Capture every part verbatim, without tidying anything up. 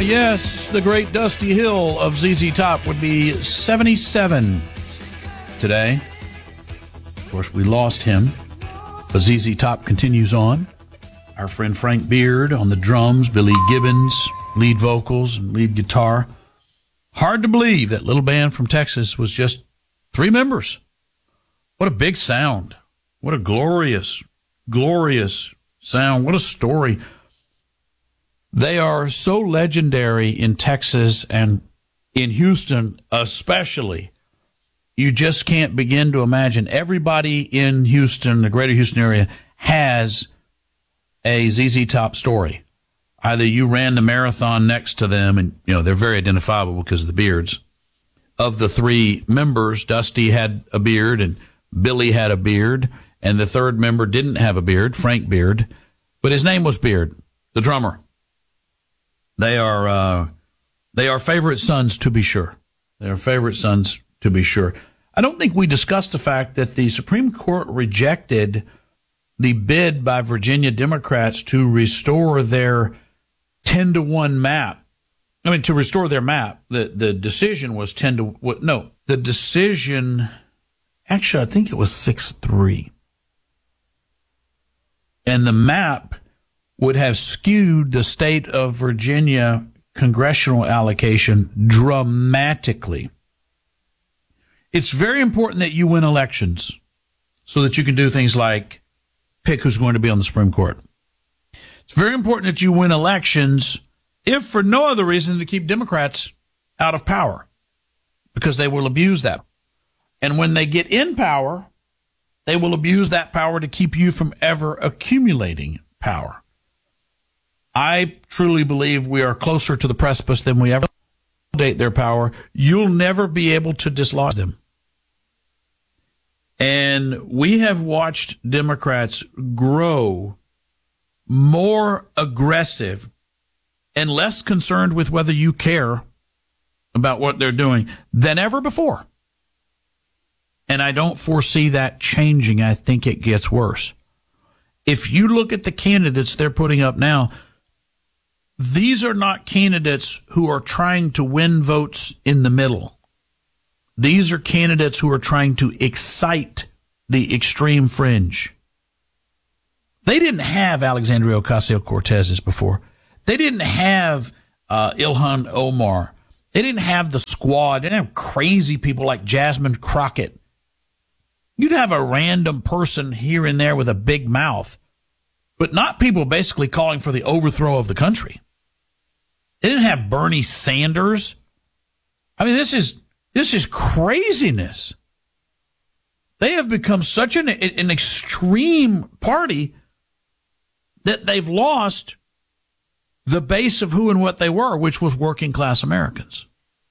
yes, the great Dusty Hill of Z Z Top would be seventy-seven today. Of course, we lost him, but Z Z Top continues on. Our friend Frank Beard on the drums, Billy Gibbons, lead vocals and lead guitar. Hard to believe that little band from Texas was just three members. What a big sound. What a glorious, glorious sound. What a story. They are so legendary in Texas and in Houston especially. You just can't begin to imagine. Everybody in Houston, the greater Houston area, has a Z Z Top story. Either you ran the marathon next to them, and you know they're very identifiable because of the beards. Of the three members, Dusty had a beard and Billy had a beard, and the third member didn't have a beard, Frank Beard, but his name was Beard, the drummer. They are uh, they are favorite sons, to be sure. They are favorite sons, to be sure. I don't think we discussed the fact that the Supreme Court rejected the bid by Virginia Democrats to restore their ten to one map. I mean, to restore their map. The the decision was ten to what? No, the decision. Actually, I think it was six three, and the map would have skewed the state of Virginia congressional allocation dramatically. It's very important that you win elections so that you can do things like pick who's going to be on the Supreme Court. It's very important that you win elections, if for no other reason, to keep Democrats out of power, because they will abuse that. And when they get in power, they will abuse that power to keep you from ever accumulating power. I truly believe we are closer to the precipice than we ever date their power. You'll never be able to dislodge them. And we have watched Democrats grow more aggressive and less concerned with whether you care about what they're doing than ever before. And I don't foresee that changing. I think it gets worse. If you look at the candidates they're putting up now, these are not candidates who are trying to win votes in the middle. These are candidates who are trying to excite the extreme fringe. They didn't have Alexandria Ocasio-Cortez's before. They didn't have uh, Ilhan Omar. They didn't have the squad. They didn't have crazy people like Jasmine Crockett. You'd have a random person here and there with a big mouth, but not people basically calling for the overthrow of the country. They didn't have Bernie Sanders. I mean, this is this is craziness. They have become such an, an extreme party that they've lost the base of who and what they were, which was working class Americans.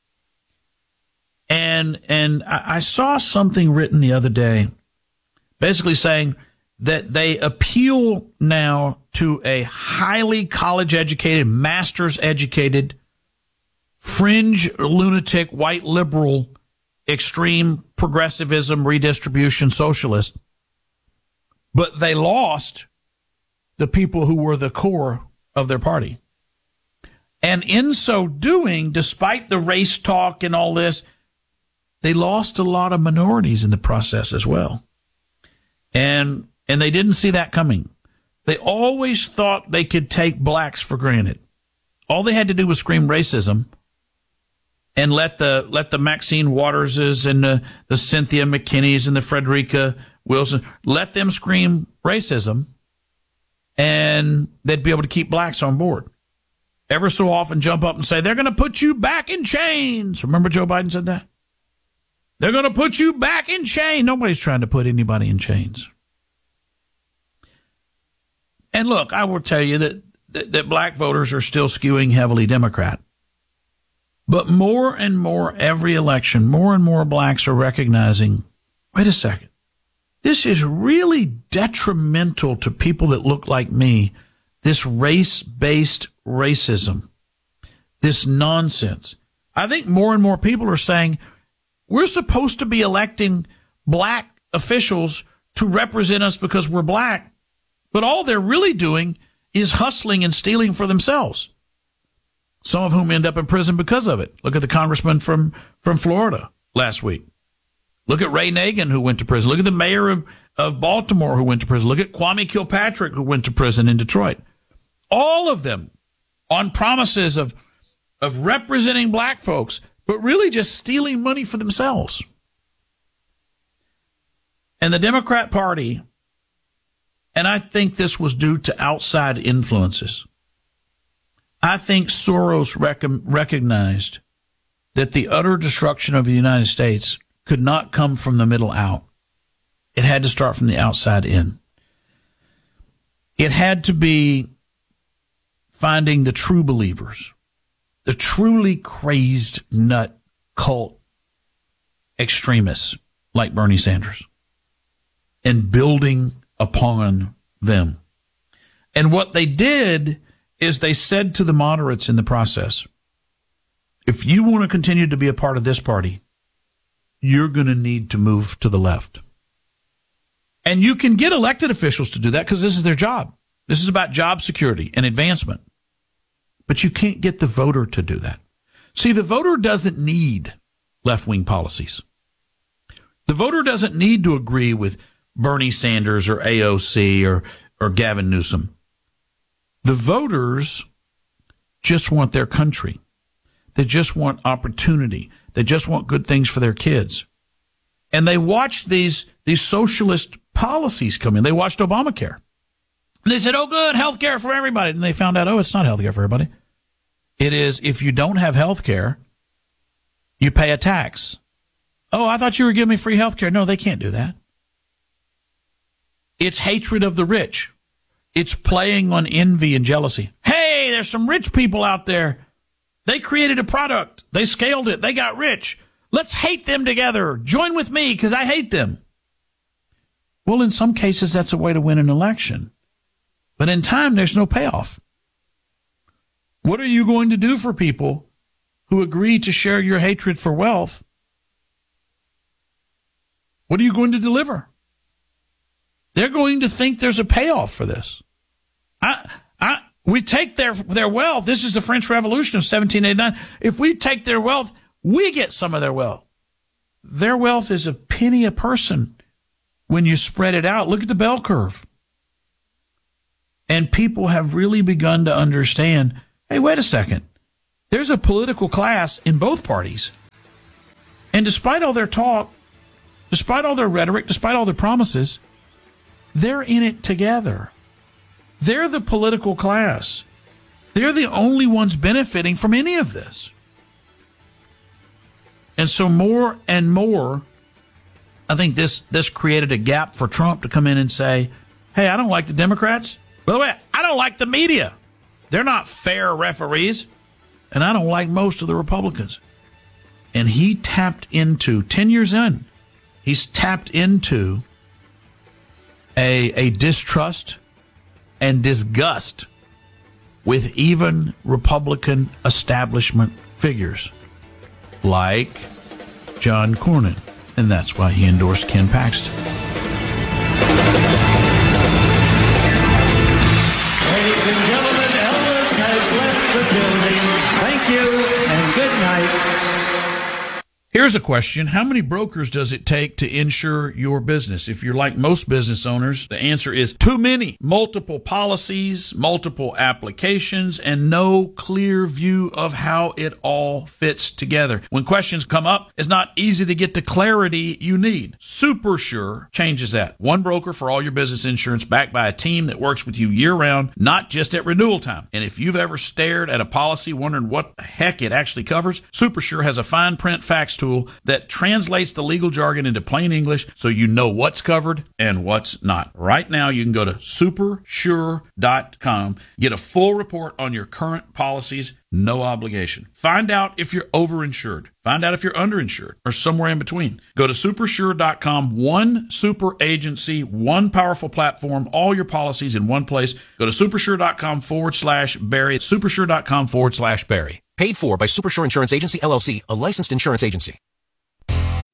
And and I saw something written the other day basically saying that they appeal now to a highly college-educated, master's-educated, fringe, lunatic, white liberal, extreme progressivism, redistribution, socialist. But they lost the people who were the core of their party. And in so doing, despite the race talk and all this, they lost a lot of minorities in the process as well. And and they didn't see that coming. They always thought they could take blacks for granted. All they had to do was scream racism and let the let the Maxine Waterses and the, the Cynthia McKinneys and the Frederica Wilson, let them scream racism, and they'd be able to keep blacks on board. Ever so often jump up and say, they're going to put you back in chains. Remember Joe Biden said that? They're going to put you back in chains. Nobody's trying to put anybody in chains. And look, I will tell you that, that, that black voters are still skewing heavily Democrat. But more and more every election, more and more blacks are recognizing, wait a second, this is really detrimental to people that look like me, this race-based racism, this nonsense. I think more and more people are saying, we're supposed to be electing black officials to represent us because we're black, but all they're really doing is hustling and stealing for themselves. some of whom end up in prison because of it. Look at the congressman from, from Florida last week. Look at Ray Nagin, who went to prison. Look at the mayor of, of Baltimore, who went to prison. Look at Kwame Kilpatrick, who went to prison in Detroit. All of them on promises of, of representing black folks, but really just stealing money for themselves. And the Democrat Party, and I think this was due to outside influences, I think Soros rec- recognized that the utter destruction of the United States could not come from the middle out. It had to start from the outside in. It had to be finding the true believers, the truly crazed nut cult extremists like Bernie Sanders, and building upon them. And what they did is they said to the moderates in the process, if you want to continue to be a part of this party, you're going to need to move to the left. And you can get elected officials to do that because this is their job. This is about job security and advancement. But you can't get the voter to do that. See, the voter doesn't need left-wing policies. The voter doesn't need to agree with Bernie Sanders or A O C or, or Gavin Newsom. The voters just want their country. They just want opportunity. They just want good things for their kids. And they watched these, these socialist policies come in. They watched Obamacare. And they said, oh, good, health care for everybody. And they found out, oh, it's not health care for everybody. It is, if you don't have health care, you pay a tax. Oh, I thought you were giving me free health care. No, they can't do that. It's hatred of the rich. It's playing on envy and jealousy. Hey, there's some rich people out there. They created a product. They scaled it. They got rich. Let's hate them together. Join with me because I hate them. Well, in some cases, that's a way to win an election. But in time, there's no payoff. What are you going to do for people who agree to share your hatred for wealth? What are you going to deliver? They're going to think there's a payoff for this. I, I, we take their, their wealth. This is the French Revolution of seventeen eighty-nine. If we take their wealth, we get some of their wealth. Their wealth is a penny a person when you spread it out. Look at the bell curve. And people have really begun to understand, hey, wait a second. There's a political class in both parties. And despite all their talk, despite all their rhetoric, despite all their promises, they're in it together. They're the political class. They're the only ones benefiting from any of this. And so more and more, I think this, this created a gap for Trump to come in and say, hey, I don't like the Democrats. By the way, I don't like the media. They're not fair referees. And I don't like most of the Republicans. And he tapped into, ten years in, he's tapped into a, a distrust and disgust with even Republican establishment figures like John Cornyn. And that's why he endorsed Ken Paxton. Ladies and gentlemen, Elvis has left the building. Thank you and good night. Here's a question. How many brokers does it take to insure your business? If you're like most business owners, the answer is too many. Multiple policies, multiple applications, and no clear view of how it all fits together. When questions come up, it's not easy to get the clarity you need. SuperSure changes that. One broker for all your business insurance backed by a team that works with you year-round, not just at renewal time. And if you've ever stared at a policy wondering what the heck it actually covers, SuperSure has a fine print fax tool that translates the legal jargon into plain English so you know what's covered and what's not. Right now, you can go to super sure dot com, get a full report on your current policies, no obligation. Find out if you're overinsured. Find out if you're underinsured or somewhere in between. Go to super sure dot com, one super agency, one powerful platform, all your policies in one place. Go to supersure dot com forward slash Barry, supersure dot com forward slash Barry. Paid for by SuperSure Insurance Agency, L L C, a licensed insurance agency.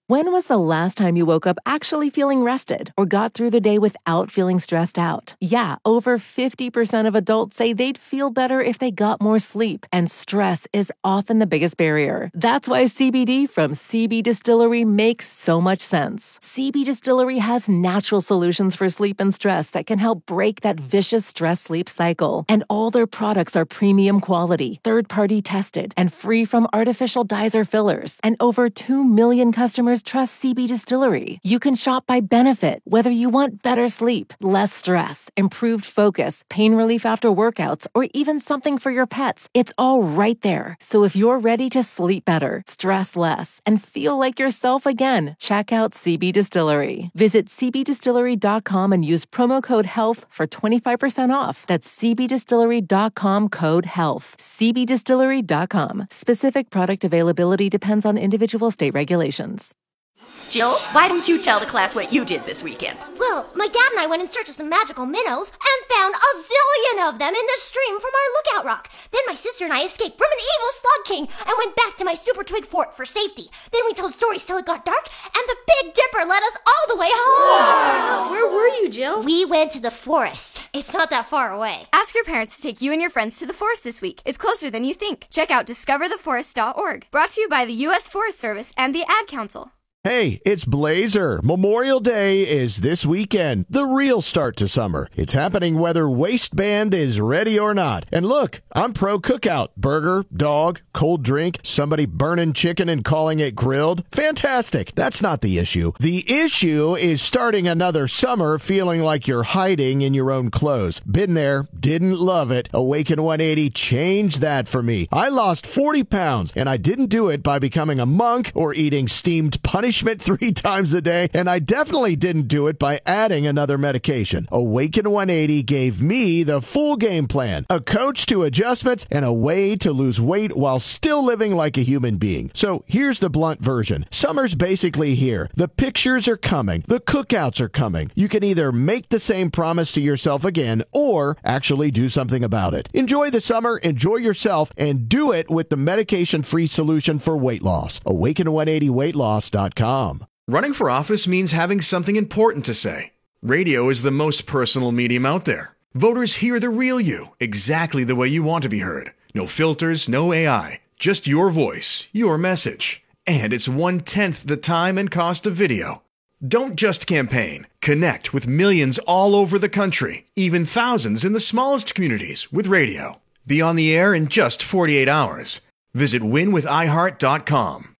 When was the last time you woke up actually feeling rested or got through the day without feeling stressed out? Yeah, over fifty percent of adults say they'd feel better if they got more sleep, and stress is often the biggest barrier. That's why C B D from C B Distillery makes so much sense. C B Distillery has natural solutions for sleep and stress that can help break that vicious stress-sleep cycle. And all their products are premium quality, third-party tested, and free from artificial dyes or fillers. And over two million customers trust C B Distillery. You can shop by benefit, whether you want better sleep, less stress, improved focus, pain relief after workouts, or even something for your pets. It's all right there. So if you're ready to sleep better, stress less, and feel like yourself again, check out C B Distillery. Visit c b distillery dot com and use promo code HEALTH for twenty-five percent off. That's c b distillery dot com code HEALTH. c b distillery dot com. Specific product availability depends on individual state regulations. Jill, why don't you tell the class what you did this weekend? Well, my dad and I went in search of some magical minnows and found a zillion of them in the stream from our lookout rock. Then my sister and I escaped from an evil slug king and went back to my super twig fort for safety. Then we told stories till it got dark, and the Big Dipper led us all the way home. Wow. Where were you, Jill? We went to the forest. It's not that far away. Ask your parents to take you and your friends to the forest this week. It's closer than you think. Check out discover the forest dot org. Brought to you by the U S Forest Service and the Ad Council. Hey, it's Blazer. Memorial Day is this weekend, the real start to summer. It's happening whether Waistband is ready or not. And look, I'm pro cookout. Burger, dog, cold drink, somebody burning chicken and calling it grilled. Fantastic. That's not the issue. The issue is starting another summer feeling like you're hiding in your own clothes. Been there, didn't love it. Awaken one eighty changed that for me. I lost forty pounds, and I didn't do it by becoming a monk or eating steamed punishment three times a day, and I definitely didn't do it by adding another medication. Awaken one eighty gave me the full game plan, a coach to adjustments, and a way to lose weight while still living like a human being. So here's the blunt version. Summer's basically here. The pictures are coming. The cookouts are coming. You can either make the same promise to yourself again or actually do something about it. Enjoy the summer, enjoy yourself, and do it with the medication-free solution for weight loss. awaken one eighty weight loss dot com. Running for office means having something important to say. Radio is the most personal medium out there. Voters hear the real you, exactly the way you want to be heard. No filters, no A I, just your voice, your message. And it's one-tenth the time and cost of video. Don't just campaign. Connect with millions all over the country, even thousands in the smallest communities with radio. Be on the air in just forty-eight hours. Visit win with i heart dot com.